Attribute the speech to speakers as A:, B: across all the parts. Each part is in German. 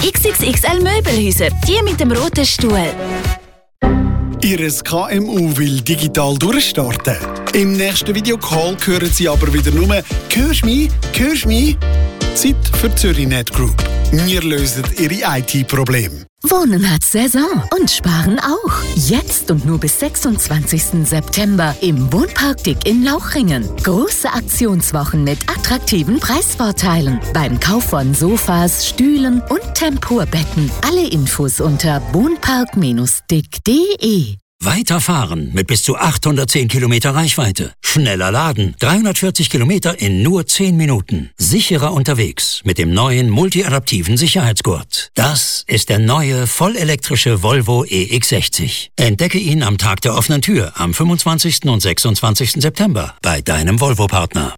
A: XXXL Möbelhäuser, die mit dem roten Stuhl.
B: Ihres KMU will digital durchstarten. Im nächsten Videocall hören Sie aber wieder nur «Hörst mich? Hörst mich?» Zeit für Zürichnet Group. Wir lösen Ihre IT-Probleme.
A: Wohnen hat Saison und Sparen auch. Jetzt und nur bis 26. September im Wohnpark Dick in Lauchringen. Große Aktionswochen mit attraktiven Preisvorteilen. Beim Kauf von Sofas, Stühlen und Tempurbetten. Alle Infos unter wohnpark-dick.de.
C: Weiterfahren mit bis zu 810 Kilometer Reichweite. Schneller laden. 340 Kilometer in nur 10 Minuten. Sicherer unterwegs mit dem neuen multiadaptiven Sicherheitsgurt. Das ist der neue vollelektrische Volvo EX60. Entdecke ihn am Tag der offenen Tür am 25. und 26. September bei deinem Volvo-Partner.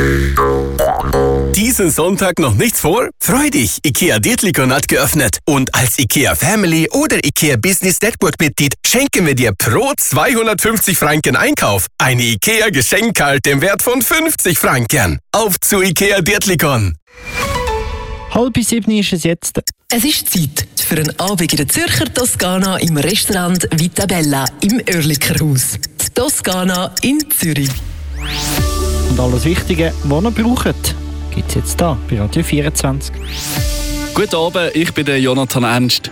D: Diesen Sonntag noch nichts vor? Freu dich! IKEA Dietlikon hat geöffnet. Und als IKEA Family oder IKEA Business Network Mitglied schenken wir dir pro 250 Franken Einkauf eine IKEA Geschenkkarte im Wert von 50 Franken. Auf zu IKEA Dietlikon!
E: 6:30 ist es jetzt.
F: Es ist Zeit für einen Abend in der Zürcher Toskana im Restaurant Vita Bella im Oerlikerhaus. Die Toskana in Zürich.
E: Und alles Wichtige, was ihr braucht, gibt es jetzt hier bei Radio 24.
G: Guten Abend, ich bin der Jonathan Ernst.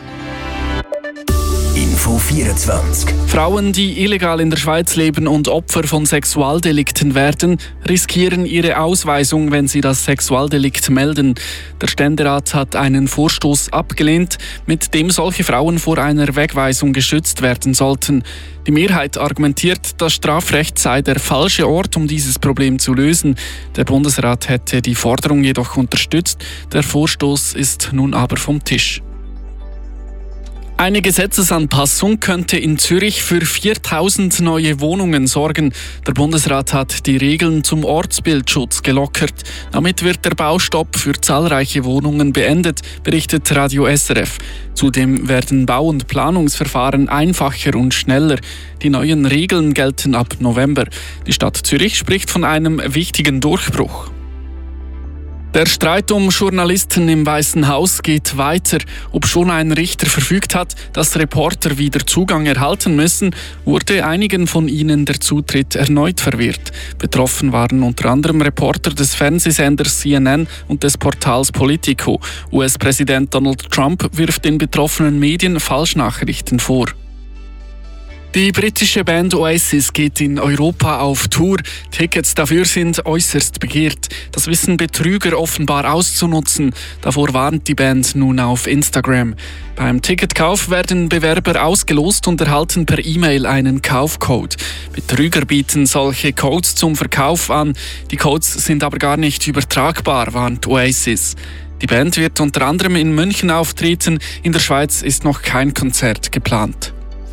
D: Info 24.
G: Frauen, die illegal in der Schweiz leben und Opfer von Sexualdelikten werden, riskieren ihre Ausweisung, wenn sie das Sexualdelikt melden. Der Ständerat hat einen Vorstoß abgelehnt, mit dem solche Frauen vor einer Wegweisung geschützt werden sollten. Die Mehrheit argumentiert, das Strafrecht sei der falsche Ort, um dieses Problem zu lösen. Der Bundesrat hätte die Forderung jedoch unterstützt. Der Vorstoß ist nun aber vom Tisch. Eine Gesetzesanpassung könnte in Zürich für 4.000 neue Wohnungen sorgen. Der Bundesrat hat die Regeln zum Ortsbildschutz gelockert. Damit wird der Baustopp für zahlreiche Wohnungen beendet, berichtet Radio SRF. Zudem werden Bau- und Planungsverfahren einfacher und schneller. Die neuen Regeln gelten ab November. Die Stadt Zürich spricht von einem wichtigen Durchbruch. Der Streit um Journalisten im Weißen Haus geht weiter. Obschon ein Richter verfügt hat, dass Reporter wieder Zugang erhalten müssen, wurde einigen von ihnen der Zutritt erneut verwehrt. Betroffen waren unter anderem Reporter des Fernsehsenders CNN und des Portals Politico. US-Präsident Donald Trump wirft den betroffenen Medien Falschnachrichten vor. Die britische Band Oasis geht in Europa auf Tour. Tickets dafür sind äußerst begehrt. Das wissen Betrüger offenbar auszunutzen. Davor warnt die Band nun auf Instagram. Beim Ticketkauf werden Bewerber ausgelost und erhalten per E-Mail einen Kaufcode. Betrüger bieten solche Codes zum Verkauf an. Die Codes sind aber gar nicht übertragbar, warnt Oasis. Die Band wird unter anderem in München auftreten. In der Schweiz ist noch kein Konzert geplant.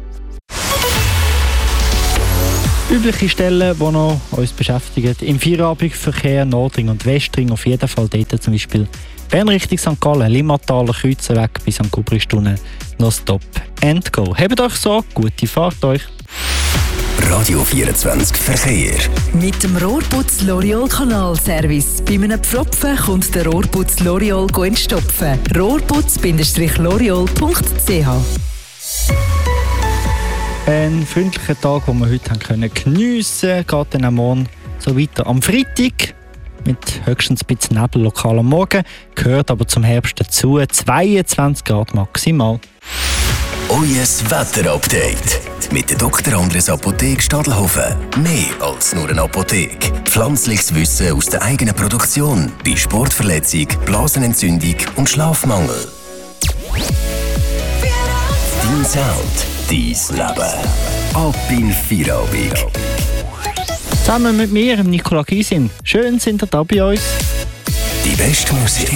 E: Übliche Stellen, die noch uns beschäftigen. Im Feierabendverkehr Nordring und Westring auf jeden Fall dort zum Beispiel Bern Richtung St. Gallen, Limmataler, Kreuzenweg bis St. Gubristunnel noch Stop and Go. Habt euch so, gute Fahrt euch.
D: Radio 24 Verkehr.
F: Mit dem Rohrputz L'Oreal Kanalservice. Bei einem Pfropfen kommt der Rohrputz L'Oreal entstopfen. rohrputz-l'oreal.ch.
E: Ein freundlicher Tag, den wir heute geniessen konnten, geht dann am Morgen so weiter am Freitag. Mit höchstens ein bisschen Nebel lokal am Morgen. Gehört aber zum Herbst dazu. 22 Grad maximal.
D: Euer Wetterupdate. Mit der Dr. Andres Apotheke Stadelhofen. Mehr als nur eine Apotheke. Pflanzliches Wissen aus der eigenen Produktion. Bei Sportverletzung, Blasenentzündung und Schlafmangel. Dein Sound. Dein Leben. Ab in Feierabend.
E: Zusammen mit mir, Nicola Gysin. Schön sind ihr da bei uns.
D: Die beste Musik.